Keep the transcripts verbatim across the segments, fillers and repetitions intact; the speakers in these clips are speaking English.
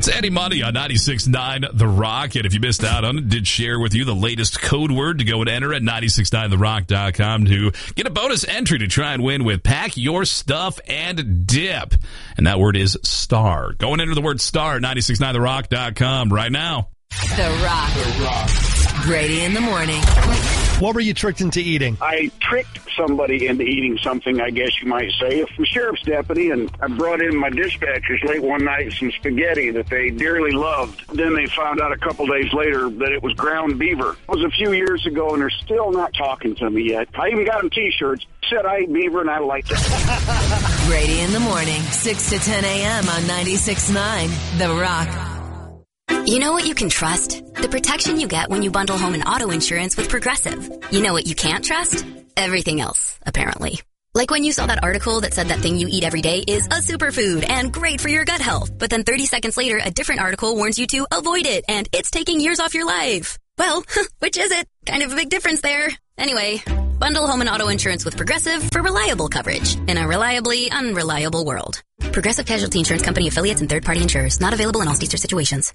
It's Eddie Money on ninety-six point nine The Rock. And if you missed out on it, did share with you the latest code word to go and enter at nine six nine the rock dot com to get a bonus entry to try and win with Pack Your Stuff and Dip. And that word is STAR. Go and enter the word STAR at nine six nine the rock dot com right now. The Rock. The Rock. Grady in the morning. What were you tricked into eating? I tricked somebody into eating something, I guess you might say. I'm a sheriff's deputy, and I brought in my dispatchers late one night some spaghetti that they dearly loved. Then they found out a couple days later that it was ground beaver. It was a few years ago, and they're still not talking to me yet. I even got them T-shirts. Said I ate beaver, and I liked it. Grady in the morning, six to ten a.m. on ninety-six point nine The Rock. You know what you can trust? The protection you get when you bundle home and auto insurance with Progressive. You know what you can't trust? Everything else, apparently. Like when you saw that article that said that thing you eat every day is a superfood and great for your gut health. But then thirty seconds later, a different article warns you to avoid it and it's taking years off your life. Well, which is it? Kind of a big difference there. Anyway, bundle home and auto insurance with Progressive for reliable coverage in a reliably unreliable world. Progressive Casualty Insurance Company affiliates and third-party insurers. Not available in all states or situations.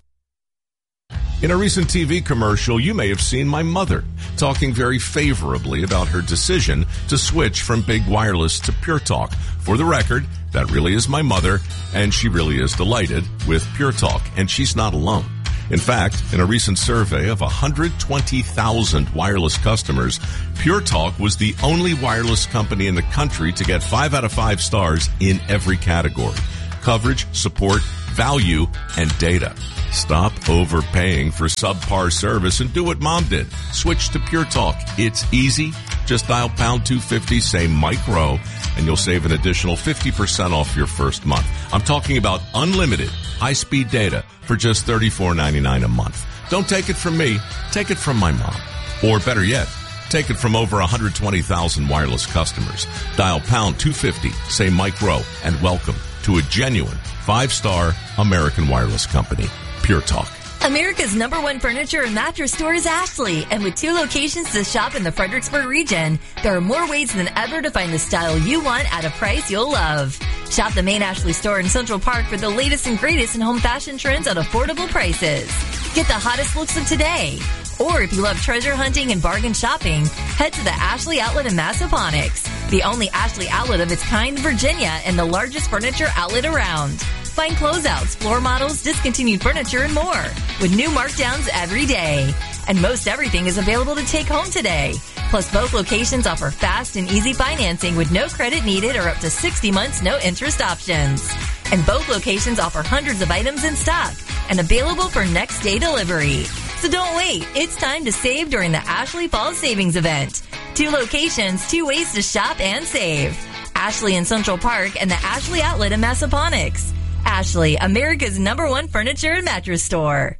In a recent T V commercial, you may have seen my mother talking very favorably about her decision to switch from Big Wireless to Pure Talk. For the record, that really is my mother, and she really is delighted with Pure Talk, and she's not alone. In fact, in a recent survey of one hundred twenty thousand wireless customers, Pure Talk was the only wireless company in the country to get five out of five stars in every category: coverage, support, value, and data. Stop overpaying for subpar service and do what Mom did. Switch to Pure Talk. It's easy. Just dial pound two fifty, say Mike Rowe, and you'll save an additional fifty percent off your first month. I'm talking about unlimited high-speed data for just thirty-four ninety-nine a month. Don't take it from me. Take it from my mom. Or better yet, take it from over one hundred twenty thousand wireless customers. Dial pound two fifty, say Mike Rowe, and welcome to a genuine five-star American wireless company. Pure Talk. America's number one furniture and mattress store is Ashley, and with two locations to shop in the Fredericksburg region, there are more ways than ever to find the style you want at a price you'll love. Shop the main Ashley store in Central Park for the latest and greatest in home fashion trends at affordable prices. Get the hottest looks of today. Or if you love treasure hunting and bargain shopping, head to the Ashley Outlet in Massaponax, the only Ashley outlet of its kind in Virginia and the largest furniture outlet around. Find closeouts, floor models, discontinued furniture, and more, with new markdowns every day. And most everything is available to take home today. Plus, both locations offer fast and easy financing with no credit needed or up to sixty months no interest options. And both locations offer hundreds of items in stock and available for next day delivery. So don't wait. It's time to save during the Ashley Fall Savings Event. Two locations, two ways to shop and save. Ashley in Central Park and the Ashley Outlet in Massaponax. Ashley, America's number one furniture and mattress store.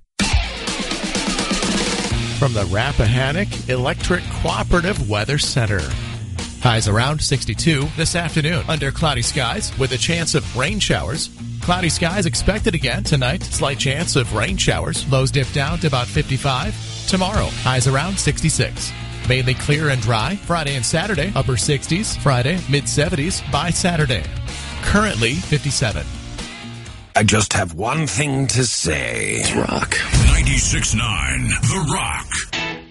From the Rappahannock Electric Cooperative Weather Center. Highs around sixty-two this afternoon under cloudy skies with a chance of rain showers. Cloudy skies expected again tonight. Slight chance of rain showers. Lows dip down to about fifty-five. Tomorrow, highs around sixty-six. Mainly clear and dry. Friday and Saturday, upper sixties. Friday, mid-seventies by Saturday. Currently, fifty-seven. I just have one thing to say. It's Rock. ninety-six point nine The Rock.